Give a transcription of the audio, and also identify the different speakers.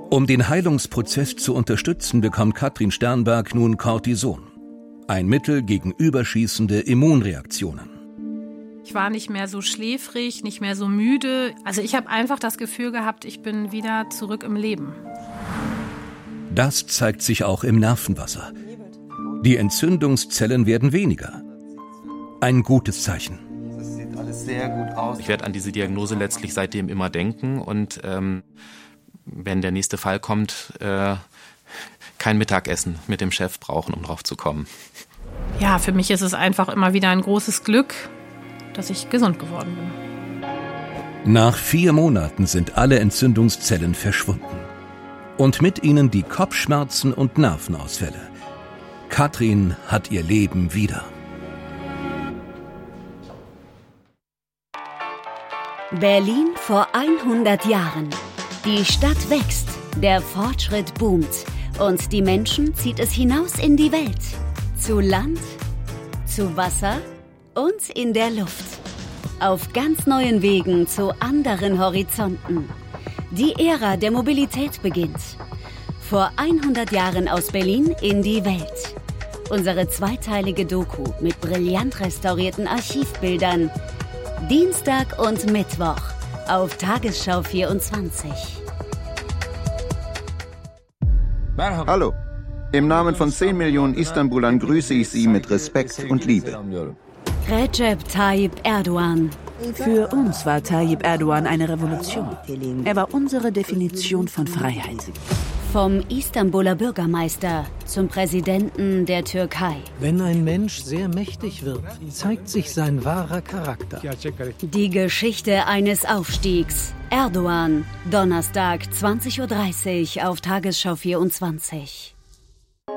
Speaker 1: Um den Heilungsprozess zu unterstützen, bekommt Katrin Sternberg nun Cortison, ein Mittel gegen überschießende Immunreaktionen.
Speaker 2: Ich war nicht mehr so schläfrig, nicht mehr so müde. Also ich habe einfach das Gefühl gehabt, ich bin wieder zurück im Leben.
Speaker 1: Das zeigt sich auch im Nervenwasser. Die Entzündungszellen werden weniger. Ein gutes Zeichen.
Speaker 3: Das sieht alles sehr gut aus.
Speaker 4: Ich werde an diese Diagnose letztlich seitdem immer denken und wenn der nächste Fall kommt, kein Mittagessen mit dem Chef brauchen, um drauf zu kommen.
Speaker 2: Ja, für mich ist es einfach immer wieder ein großes Glück, dass ich gesund geworden bin.
Speaker 1: Nach 4 Monaten sind alle Entzündungszellen verschwunden. Und mit ihnen die Kopfschmerzen und Nervenausfälle. Katrin hat ihr Leben wieder.
Speaker 5: Berlin vor 100 Jahren. Die Stadt wächst, der Fortschritt boomt und die Menschen zieht es hinaus in die Welt. Zu Land, zu Wasser und in der Luft. Auf ganz neuen Wegen zu anderen Horizonten. Die Ära der Mobilität beginnt. Vor 100 Jahren aus Berlin in die Welt. Unsere zweiteilige Doku mit brillant restaurierten Archivbildern. Dienstag und Mittwoch auf Tagesschau 24.
Speaker 6: Hallo. Im Namen von 10 Millionen Istanbulern grüße ich Sie mit Respekt und Liebe.
Speaker 5: Recep Tayyip Erdogan.
Speaker 7: Für uns war Tayyip Erdogan eine Revolution. Er war unsere Definition von Freiheit.
Speaker 5: Vom Istanbuler Bürgermeister zum Präsidenten der Türkei.
Speaker 8: Wenn ein Mensch sehr mächtig wird, zeigt sich sein wahrer Charakter.
Speaker 5: Die Geschichte eines Aufstiegs. Erdogan, Donnerstag 20:30 Uhr auf Tagesschau 24.